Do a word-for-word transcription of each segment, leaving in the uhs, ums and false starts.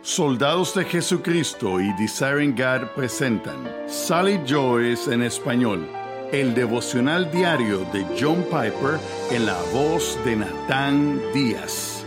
Soldados de Jesucristo y Desiring God presentan Solid Joys en español, el devocional diario de John Piper en la voz de Natán Díaz.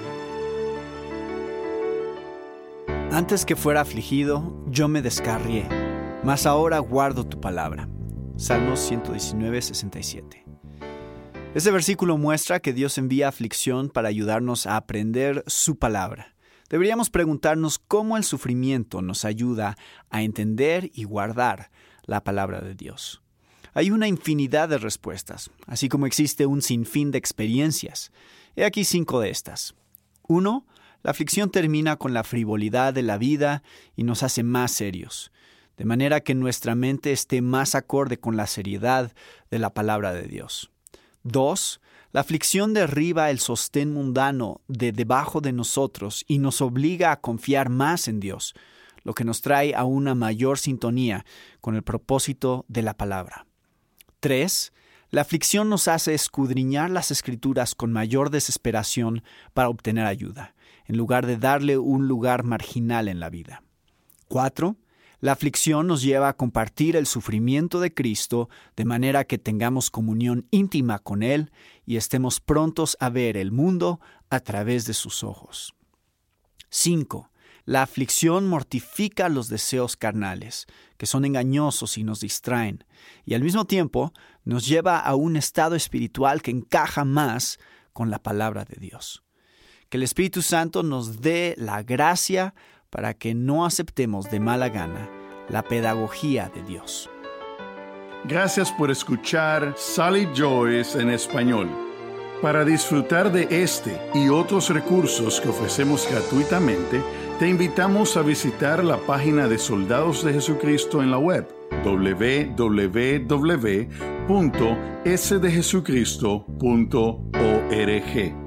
Antes que fuera afligido, yo me descarrié, mas ahora guardo tu palabra. Salmos ciento diecinueve, sesenta y siete. Este versículo muestra que Dios envía aflicción para ayudarnos a aprender su palabra. Deberíamos preguntarnos cómo el sufrimiento nos ayuda a entender y guardar la palabra de Dios. Hay una infinidad de respuestas, así como existe un sinfín de experiencias. He aquí cinco de estas. Uno, la aflicción termina con la frivolidad de la vida y nos hace más serios, de manera que nuestra mente esté más acorde con la seriedad de la palabra de Dios. Dos, la aflicción derriba el sostén mundano de debajo de nosotros y nos obliga a confiar más en Dios, lo que nos trae a una mayor sintonía con el propósito de la palabra. Tres, la aflicción nos hace escudriñar las Escrituras con mayor desesperación para obtener ayuda, en lugar de darle un lugar marginal en la vida. Cuatro, la aflicción nos lleva a compartir el sufrimiento de Cristo de manera que tengamos comunión íntima con Él y estemos prontos a ver el mundo a través de sus ojos. Cinco, la aflicción mortifica los deseos carnales, que son engañosos y nos distraen, y al mismo tiempo nos lleva a un estado espiritual que encaja más con la palabra de Dios. Que el Espíritu Santo nos dé la gracia para que no aceptemos de mala gana la pedagogía de Dios. Gracias por escuchar Solid Joys en español. Para disfrutar de este y otros recursos que ofrecemos gratuitamente, te invitamos a visitar la página de Soldados de Jesucristo en la web doble u doble u doble u punto ese de jesucristo punto org.